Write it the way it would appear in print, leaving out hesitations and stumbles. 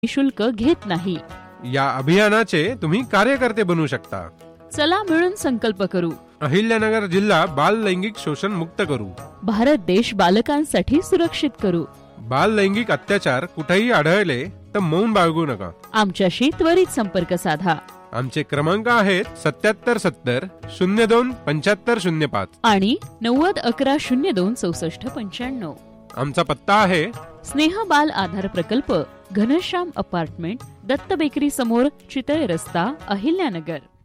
शुल्क घेत नाही. या अभियानाचे तुम्ही कार्यकर्ते बनू शकता. चला मिळून संकल्प करू. अहिल्यानगर जिल्हा बाल लैंगिक शोषण मुक्त करू. भारत देश बालकांसाठी सुरक्षित करू. बाल लैंगिक अत्याचार कुठेही आढळले तर मौन बाळगू नका. आमच्याशी त्वरित संपर्क साधा. आमचे क्रमांक आहेत 7770 02 7505 आणि 90 11 02 64 95. आमचा पत्ता आहे स्नेह बाल आधार प्रकल्प, घनश्याम अपार्टमेंट, दत्त बेकरी समोर, चितळे रस्ता, अहिल्यानगर.